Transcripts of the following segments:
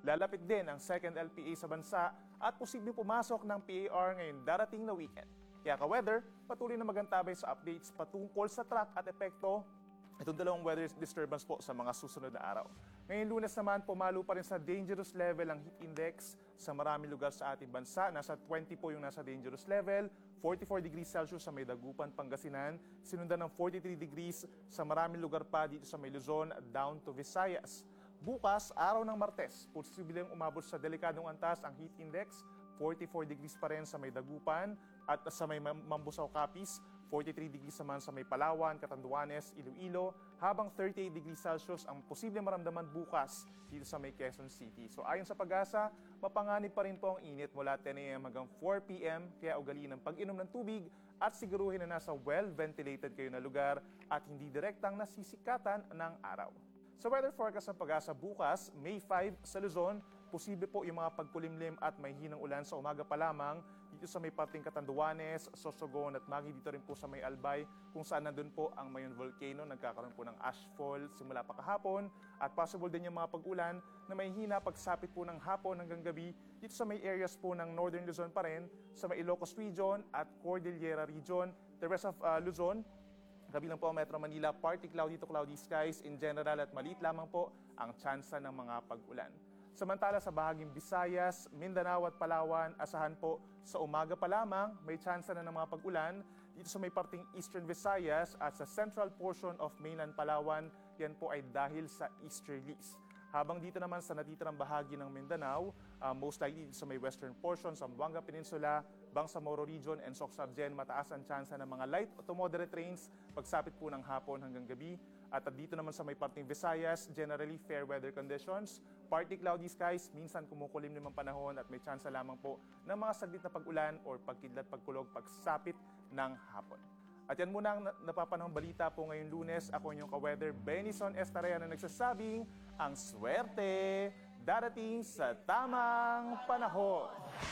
Lalapit din ang second LPA sa bansa at posibleng pumasok ng PAR ngayong darating na weekend. Kaya ka-weather, patuloy na magantabay sa updates patungkol sa track at epekto itong dalawang weather disturbance po sa mga susunod na araw. Ngayong Lunes naman, pumalo pa rin sa dangerous level ang heat index sa maraming lugar sa ating bansa. Nasa 20 po yung nasa dangerous level, 44 degrees Celsius sa may Dagupan, Pangasinan, sinundan ng 43 degrees sa maraming lugar pa dito sa may Luzon down to Visayas. Bukas, araw ng Martes, posibleng umabot sa delikadong antas ang heat index, 44 degrees pa rin sa may Dagupan at sa may Mambusaw, Capiz, 43 degrees naman sa may Palawan, Catanduanes, Iloilo, habang 38 degrees Celsius ang posibleng maramdaman bukas dito sa may Quezon City. So ayon sa Pag-asa, mapanganib pa rin po ang init mula 10 a.m. hanggang 4 p.m. Kaya ugaliin ang pag-inom ng tubig at siguruhin na nasa well-ventilated kayo na lugar at hindi direktang nasisikatan ng araw. Sa weather forecast ng Pag-asa bukas, May 5 sa Luzon, posible po yung mga pagkulimlim at may hinang ulan sa umaga pa lamang dito sa may parting Catanduanes, Sorsogon at Maggi, dito rin po sa may Albay kung saan nandun po ang Mayon Volcano. Nagkakaroon po ng ashfall simula pa kahapon at possible din yung mga pag-ulan na may hina pagsapit po ng hapon hanggang gabi dito sa may areas po ng Northern Luzon pa rin, sa may Ilocos Region at Cordillera Region. The rest of Luzon, kabilang po ang Metro Manila, partly cloudy to cloudy skies in general at maliit lamang po ang tsansa ng mga pag-ulan. Samantala sa bahaging Visayas, Mindanao at Palawan, asahan po sa umaga pa lamang may tsansa na ng mga pag-ulan dito sa may parting Eastern Visayas at sa central portion of mainland Palawan, yan po ay dahil sa easterlies. Habang dito naman sa natitirang bahagi ng Mindanao, most likely sa may western portion, Zamboanga Peninsula, Bangsamoro Region and Soc-Sargen, mataas ang tsansa ng mga light to moderate rains pagsapit po ng hapon hanggang gabi. At dito naman sa may parting Visayas, generally fair weather conditions, partly cloudy skies, minsan kumukulimlim ang panahon at may tsansa lamang po ng mga saglit na pag-ulan or pagkidlat pagkulog pagsapit ng hapon. At yan muna ang napapanahong balita po ngayong Lunes. Ako inyong ka-weather, Benison Estarea, na nagsasabing ang swerte darating sa tamang panahon.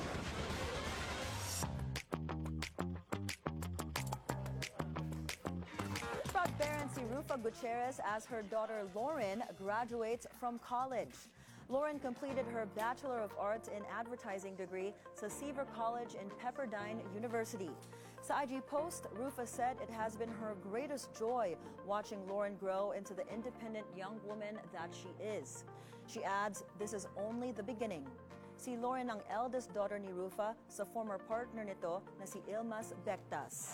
Proud parent si Rufa Gutierrez as her daughter Lauren graduates from college. Lauren completed her Bachelor of Arts in Advertising degree sa Seaver College in Pepperdine University. Sa IG post, Rufa said it has been her greatest joy watching Lauren grow into the independent young woman that she is. She adds, this is only the beginning. Si Lauren ang eldest daughter ni Rufa sa former partner nito na si Ilmas Bectas.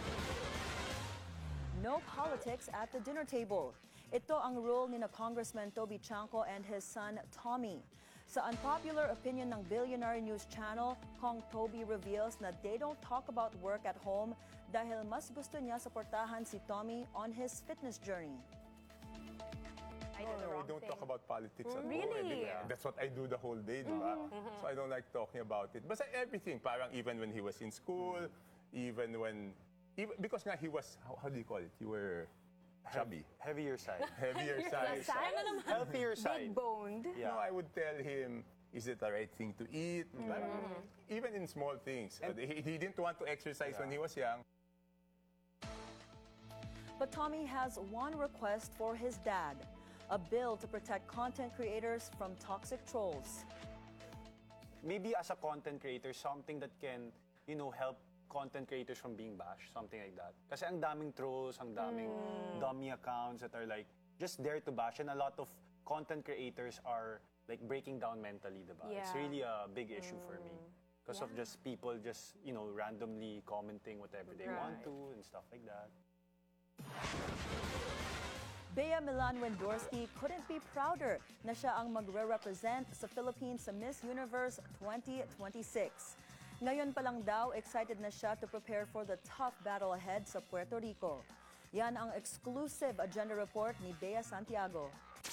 No politics at the dinner table. Ito ang rule ni na Congressman Toby Chanco and his son Tommy. Sa unpopular opinion ng Billionaire News Channel, Kong Toby reveals na they don't talk about work at home dahil mas gusto niya suportahan si Tommy on his fitness journey. No, we don't talk about politics at all. Really? That's what I do the whole day, diba? So I don't like talking about it. Basta everything, parang even when he was in school, because nga he was, how do you call it? You were chubby. Heavier side. Heavier side. Healthier side. Big-boned. Yeah. No, I would tell him, is it the right thing to eat? Even in small things. He didn't want to exercise when he was young. But Tommy has one request for his dad, a bill to protect content creators from toxic trolls. Maybe as a content creator, something that can, help content creators from being bashed, something like that. Kasi ang daming trolls, ang daming dummy accounts that are like just there to bash, and a lot of content creators are like breaking down mentally, diba? Yeah. It's really a big issue for me because of just people just, randomly commenting whatever they want to and stuff like that. Bea Milan Wendorsky couldn't be prouder na siya ang magre-represent sa Philippines sa Miss Universe 2026. Ngayon pa lang daw, excited na siya to prepare for the tough battle ahead sa Puerto Rico. Yan ang exclusive agenda report ni Bea Santiago.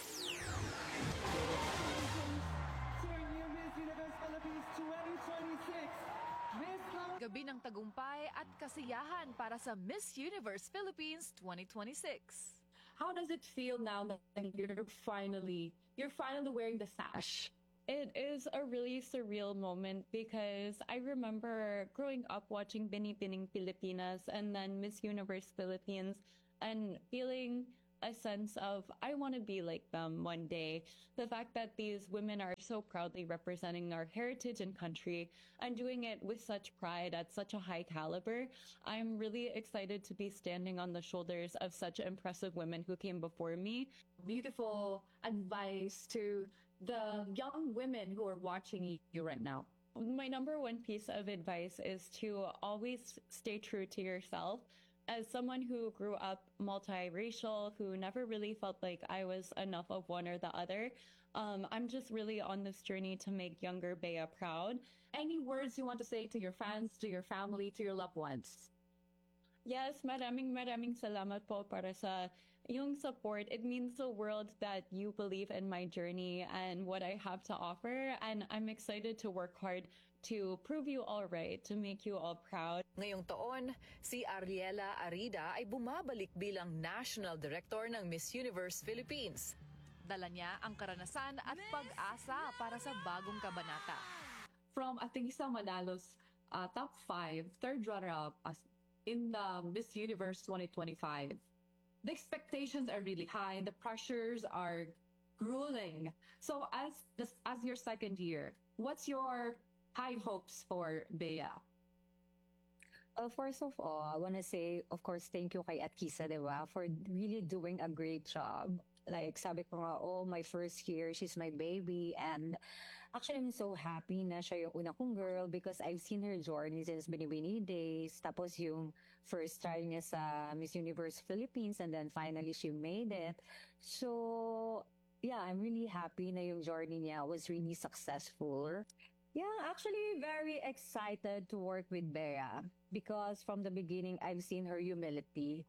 Gabi ng tagumpay at kasiyahan para sa Miss Universe Philippines 2026. How does it feel now that you're finally wearing the sash? It is a really surreal moment because I remember growing up watching Binibining Pilipinas and then Miss Universe Philippines and feeling a sense of, I want to be like them one day. The fact that these women are so proudly representing our heritage and country and doing it with such pride at such a high caliber, I'm really excited to be standing on the shoulders of such impressive women who came before me. Beautiful advice to the young women who are watching you right now. My number one piece of advice is to always stay true to yourself. As someone who grew up multiracial, who never really felt like I was enough of one or the other, I'm just really on this journey to make younger Bea proud. Any words you want to say to your fans, to your family, to your loved ones? Yes, maraming salamat po para sa yung support. It means the world that you believe in my journey and what I have to offer. And I'm excited to work hard to prove you all right, to make you all proud. Ngayong taon, si Ariela Arida ay bumabalik bilang National Director ng Miss Universe Philippines. Dala niya ang karanasan at pag-asa para sa bagong kabanata. From Atingisa Manalo's top 5, third runner-up in the Miss Universe 2025. The expectations are really high and the pressures are grueling. So as your second year, what's your high hopes for Bea? First of all, I want to say, of course, thank you kay Atkisa, di ba, for really doing a great job. Like, sabi ko nga, my first year, she's my baby. And actually, I'm so happy na siya yung una kong girl because I've seen her journey since Binibini days. Tapos yung first try niya sa Miss Universe Philippines and then finally she made it. So, yeah, I'm really happy na yung journey niya was really successful. Yeah, actually very excited to work with Bea because from the beginning, I've seen her humility,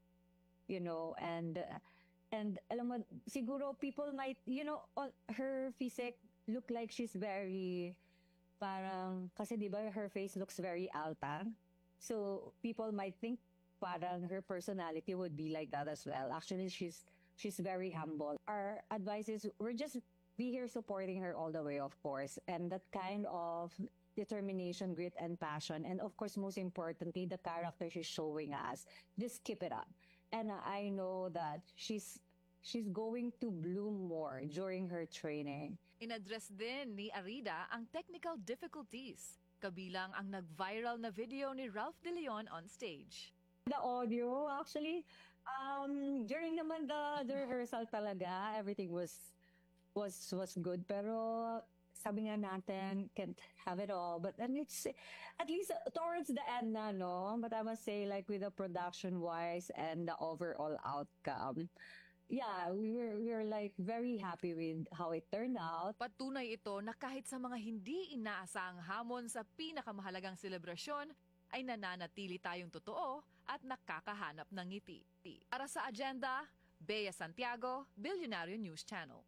and alam mo, siguro people might, her physique look like she's very, parang, kasi di ba her face looks very alta. So people might think parang her personality would be like that as well. Actually, she's very humble. Our advice is we're just be here supporting her all the way, of course. And that kind of determination, grit, and passion. And of course, most importantly, the character she's showing us. Just keep it up. And I know that she's going to bloom more during her training. Inaddress din ni Arida ang technical difficulties, kabilang ang nag-viral na video ni Ralph De Leon on stage. The audio, actually, during naman the rehearsal talaga, everything was good. Pero sabi nga natin, can't have it all. But then it's at least towards the end na, no? But I must say, like with the production-wise and the overall outcome, yeah, we were like very happy with how it turned out. Patunay ito na kahit sa mga hindi inaasahang hamon sa pinakamahalagang selebrasyon, ay nananatili tayong totoo at nakakahanap ng ngiti. Para sa agenda, Bea Santiago, Billionario News Channel.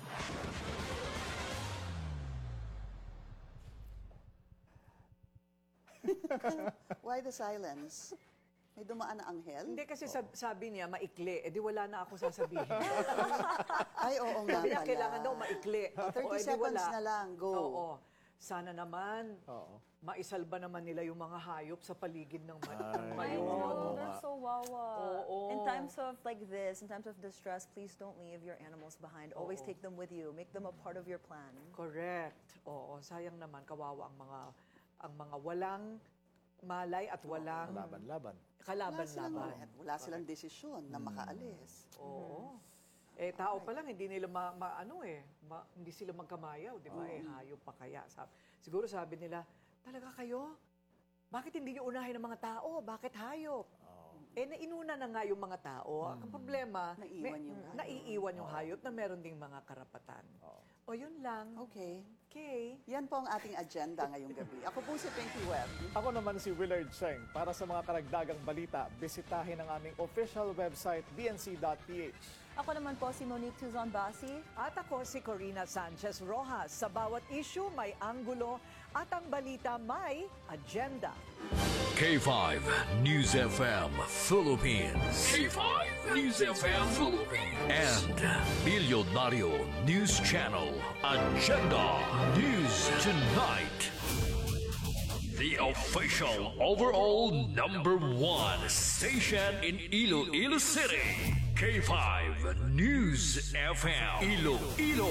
Why the silence? May dumaan na anghel? Hindi kasi sabi niya, maikli. Di wala na ako sasabihin. Ay, oo nga Sabi niya, pala. kailangan daw maikli. 30 seconds na lang, go. Oo. Sana naman, maisalba naman nila yung mga hayop sa paligid ng I know, they're so wawa. Oo. In times of like this, in times of distress, please don't leave your animals behind. Always take them with you. Make them a part of your plan. Correct. Oo, sayang naman, kawawa ang mga walang malay at walang kalaban-laban. Wala silang desisyon na makaalis. Oo. Tao pa lang, hindi nila hindi sila magkamayaw, di ba? Hayop pa kaya. Siguro sabi nila, talaga kayo? Bakit hindi nyo unahin ang mga tao? Bakit hayop? Nainuna na nga yung mga tao. Ang problema, naiiwan yung hayop na meron ding mga karapatan. O yun lang. Okay. Okay. Yan po ang ating agenda ngayong gabi. Ako po si Pinky Webb. Ako naman si Willard Cheng. Para sa mga karagdagang balita, bisitahin ang aming official website, bnc.ph. Ako naman po si Monique Tuzon Basi. At ako si Corina Sanchez Rojas. Sa bawat issue may anggulo at ang balita may agenda. K5 News FM Philippines. K5 News FM Philippines. And Billionario News Channel. Agenda News Tonight. the official overall #1 station in Iloilo City. K5 News FM Iloilo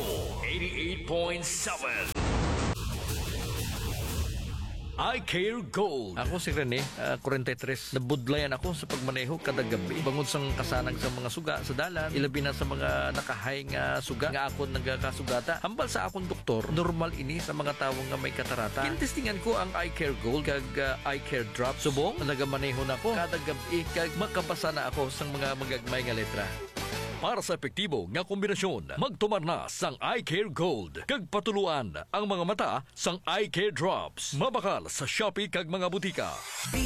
88.7. I Care Gold. Ako si Rene, 43. Nabudlayan ako sa pagmaneho kada gabi. Bangod sang kasanang sa mga suga sa dalan, ilabi na sa mga nakahay nga suga nga akon nagakasugata. Hambal sa akong doktor, normal ini sa mga tawo nga may katarata. Kinistingan ko ang I Care Gold kag I Care Drop. Subong nagamaneho na ko kada gabi kag makabasa na ako sang mga magagmay nga letra. Para sa epektibo nga kombinasyon, magtumar na sang I Care Gold. Kag patuluan ang mga mata sang I Care Drops. Mabakal sa Shopee kag mga butika.